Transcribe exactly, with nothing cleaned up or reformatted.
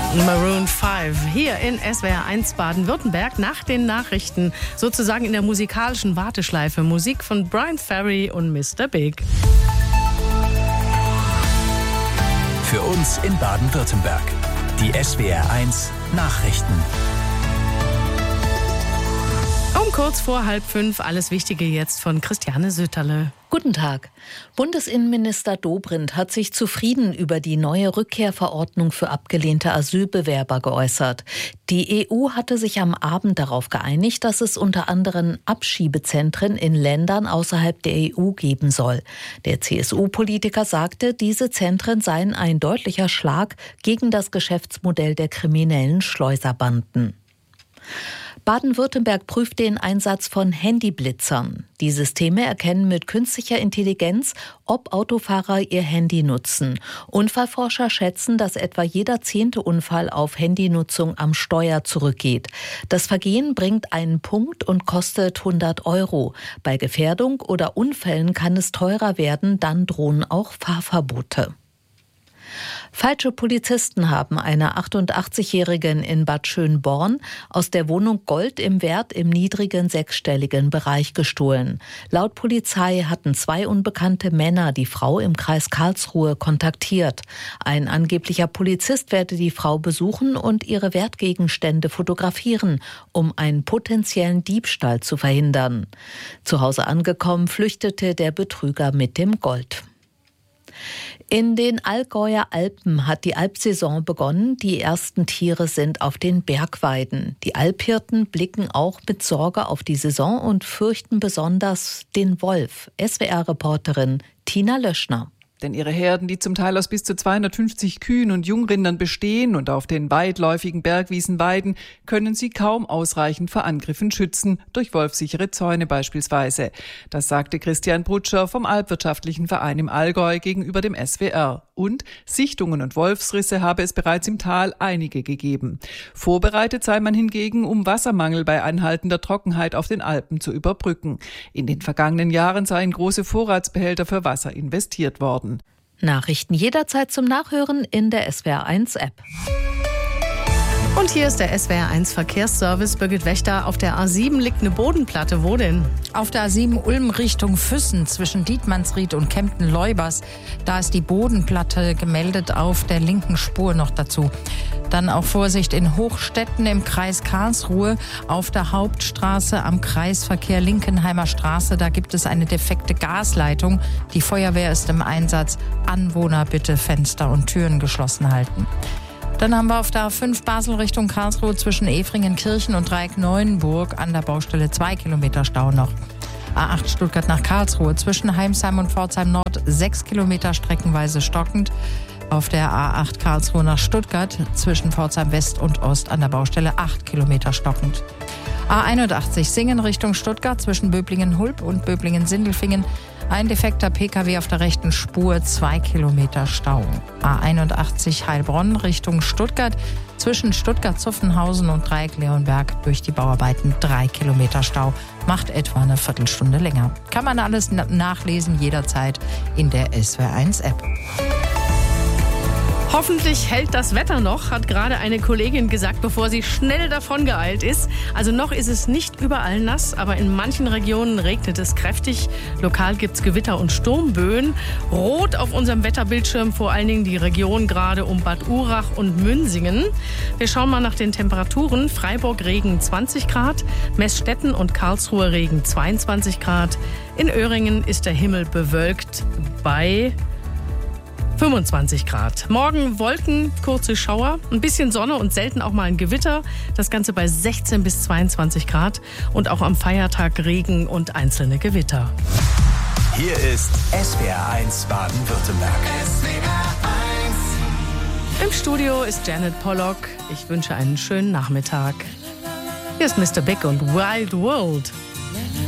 Maroon fünf hier in S W R eins Baden-Württemberg nach den Nachrichten, sozusagen in der musikalischen Warteschleife. Musik von Bryan Ferry und Mister Big. Für uns in Baden-Württemberg. Die S W R eins Nachrichten. Um kurz vor halb fünf alles Wichtige jetzt von Christiane Sütterle. Guten Tag. Bundesinnenminister Dobrindt hat sich zufrieden über die neue Rückkehrverordnung für abgelehnte Asylbewerber geäußert. Die E U hatte sich am Abend darauf geeinigt, dass es unter anderem Abschiebezentren in Ländern außerhalb der E U geben soll. Der C S U-Politiker sagte, diese Zentren seien ein deutlicher Schlag gegen das Geschäftsmodell der kriminellen Schleuserbanden. Baden-Württemberg prüft den Einsatz von Handyblitzern. Die Systeme erkennen mit künstlicher Intelligenz, ob Autofahrer ihr Handy nutzen. Unfallforscher schätzen, dass etwa jeder zehnte Unfall auf Handynutzung am Steuer zurückgeht. Das Vergehen bringt einen Punkt und kostet hundert Euro. Bei Gefährdung oder Unfällen kann es teurer werden, dann drohen auch Fahrverbote. Falsche Polizisten haben einer achtundachtzigjährigen in Bad Schönborn aus der Wohnung Gold im Wert im niedrigen sechsstelligen Bereich gestohlen. Laut Polizei hatten zwei unbekannte Männer die Frau im Kreis Karlsruhe kontaktiert. Ein angeblicher Polizist werde die Frau besuchen und ihre Wertgegenstände fotografieren, um einen potenziellen Diebstahl zu verhindern. Zu Hause angekommen, flüchtete der Betrüger mit dem Gold. In den Allgäuer Alpen hat die Alpsaison begonnen. Die ersten Tiere sind auf den Bergweiden. Die Alphirten blicken auch mit Sorge auf die Saison und fürchten besonders den Wolf. S W R-Reporterin Tina Löschner. Denn ihre Herden, die zum Teil aus bis zu zweihundertfünfzig Kühen und Jungrindern bestehen und auf den weitläufigen Bergwiesen weiden, können sie kaum ausreichend vor Angriffen schützen, durch wolfsichere Zäune beispielsweise. Das sagte Christian Brutscher vom Alpwirtschaftlichen Verein im Allgäu gegenüber dem S W R. Und Sichtungen und Wolfsrisse habe es bereits im Tal einige gegeben. Vorbereitet sei man hingegen, um Wassermangel bei anhaltender Trockenheit auf den Alpen zu überbrücken. In den vergangenen Jahren seien große Vorratsbehälter für Wasser investiert worden. Nachrichten jederzeit zum Nachhören in der S W R eins App. Und hier ist der S W R eins Verkehrsservice. Birgit Wächter, auf der A sieben liegt eine Bodenplatte. Wo denn? Auf der A sieben Ulm Richtung Füssen zwischen Dietmannsried und Kempten-Leubers. Da ist die Bodenplatte gemeldet auf der linken Spur noch dazu. Dann auch Vorsicht in Hochstetten im Kreis Karlsruhe. Auf der Hauptstraße am Kreisverkehr Linkenheimer Straße. Da gibt es eine defekte Gasleitung. Die Feuerwehr ist im Einsatz. Anwohner bitte Fenster und Türen geschlossen halten. Dann haben wir auf der A fünf Basel Richtung Karlsruhe zwischen Efringenkirchen und Dreieck-Neuenburg an der Baustelle zwei Kilometer Stau noch. A acht Stuttgart nach Karlsruhe zwischen Heimsheim und Pforzheim Nord sechs Kilometer streckenweise stockend. Auf der A acht Karlsruhe nach Stuttgart zwischen Pforzheim West und Ost an der Baustelle acht Kilometer stockend. A einundachtzig Singen Richtung Stuttgart zwischen Böblingen-Hulb und Böblingen-Sindelfingen. Ein defekter P K W auf der rechten Spur, zwei Kilometer Stau. A einundachtzig Heilbronn Richtung Stuttgart zwischen Stuttgart-Zuffenhausen und Dreieck-Leonberg durch die Bauarbeiten drei Kilometer Stau. Macht etwa eine Viertelstunde länger. Kann man alles nachlesen jederzeit in der S W R eins App. Hoffentlich hält das Wetter noch, hat gerade eine Kollegin gesagt, bevor sie schnell davongeeilt ist. Also noch ist es nicht überall nass, aber in manchen Regionen regnet es kräftig. Lokal gibt es Gewitter und Sturmböen. Rot auf unserem Wetterbildschirm vor allen Dingen die Region gerade um Bad Urach und Münsingen. Wir schauen mal nach den Temperaturen. Freiburg Regen zwanzig Grad, Meßstetten und Karlsruhe Regen zweiundzwanzig Grad. In Öhringen ist der Himmel bewölkt bei fünfundzwanzig Grad. Morgen Wolken, kurze Schauer, ein bisschen Sonne und selten auch mal ein Gewitter. Das Ganze bei sechzehn bis zweiundzwanzig Grad. Und auch am Feiertag Regen und einzelne Gewitter. Hier ist S W R eins Baden-Württemberg. S W R eins. Im Studio ist Janet Pollock. Ich wünsche einen schönen Nachmittag. Hier ist Mister Big und Wild World.